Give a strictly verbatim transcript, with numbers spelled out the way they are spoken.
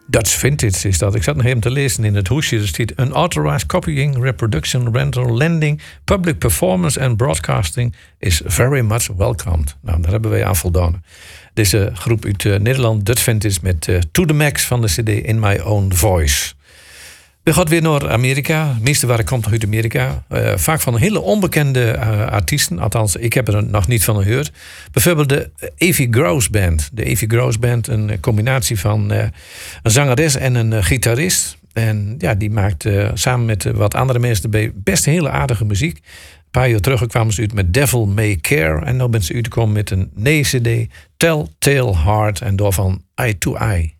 Dutch Vintage is dat. Ik zat nog even te lezen in het hoesje. Er staat unauthorized copying, reproduction, rental, lending, public performance and broadcasting is very much welcomed. Nou, daar hebben wij aan voldaan. Deze groep uit uh, Nederland, Dutch Vintage, met uh, To The Max van de cd In My Own Voice. We gaan weer naar Amerika. Het meeste waar ik komt uit Amerika. Uh, vaak van hele onbekende uh, artiesten. Althans, ik heb er nog niet van gehoord. Bijvoorbeeld de Avie Gross Band. De Avie Gross Band, een combinatie van uh, een zangeres en een uh, gitarist. En ja, die maakt uh, samen met uh, wat andere mensen erbij best hele aardige muziek. Een paar jaar terug kwamen ze uit met Devil May Care. En nu ben ze uitgekomen met een nieuwe cd, Telltale Heart. En daarvan Eye to Eye.